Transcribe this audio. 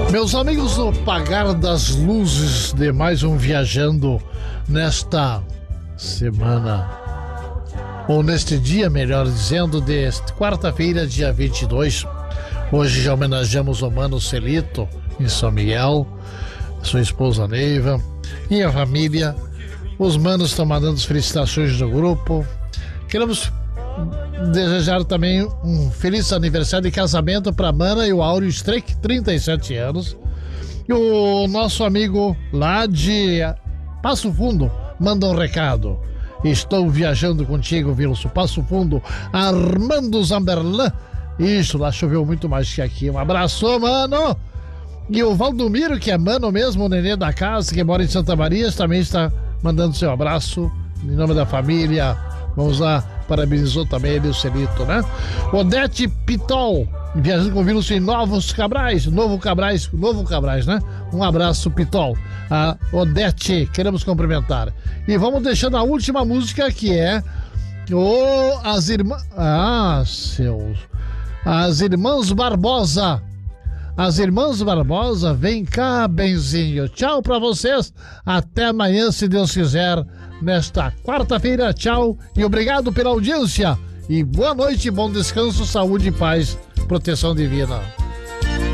Meus amigos, no apagar das luzes de mais um Viajando nesta semana, ou neste dia, melhor dizendo, de quarta-feira, dia 22. Hoje já homenageamos o Mano Celito em São Miguel, sua esposa Neiva e a família. Os manos estão mandando as felicitações do grupo. Queremos desejar também um feliz aniversário de casamento para a Mana e o Áureo Streck, 37 anos. E o nosso amigo lá de Passo Fundo manda um recado. Estou viajando contigo, Wilson. Passo Fundo, Armando Zamberlan. Isso, lá choveu muito mais que aqui. Um abraço, mano. E o Valdomiro, que é mano mesmo, o nenê da casa, que mora em Santa Maria, também está mandando seu abraço em nome da família. Vamos lá, parabenizou também ele, o Celito, né? Odete Pitol, viajando com o Wilson em Novo Cabrais, né? Um abraço, Pitol. A Odete, queremos cumprimentar. E vamos deixando a última música, que é As Irmãs Barbosa. As Irmãs Barbosa, vem cá, benzinho. Tchau pra vocês. Até amanhã, se Deus quiser, nesta quarta-feira. Tchau e obrigado pela audiência. E boa noite, bom descanso, saúde e paz, proteção divina.